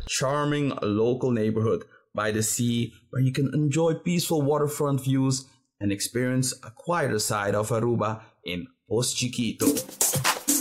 charming local neighborhood by the sea where you can enjoy peaceful waterfront views and experience a quieter side of Aruba in Post Chiquito.